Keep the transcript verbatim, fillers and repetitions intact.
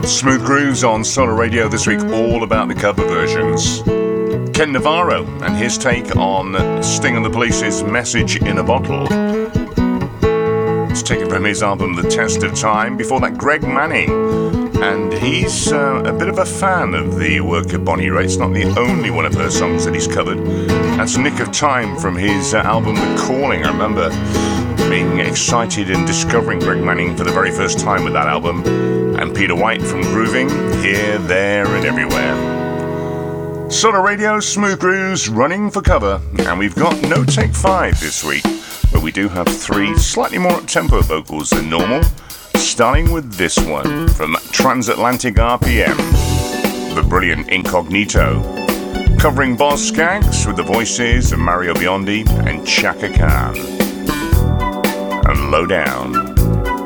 Smooth Grooves on Solar Radio this week, all about the cover versions. Ken Navarro and his take on Sting and the Police's Message in a Bottle. It's taken from his album The Test of Time. Before that, Greg Manning, and he's uh, a bit of a fan of the work of Bonnie Raitt. It's not the only one of her songs that he's covered. That's Nick of Time from his uh, album The Calling. I remember being excited and discovering Greg Manning for the very first time with that album. And Peter White from Grooving, Here, There and Everywhere. Solar Radio, Smooth Grooves, running for cover. And we've got No Take Five this week, but we do have three slightly more up-tempo vocals than normal, starting with this one from Transatlantic R P M, the brilliant Incognito, covering Boz Scaggs with the voices of Mario Biondi and Chaka Khan. And Low Down.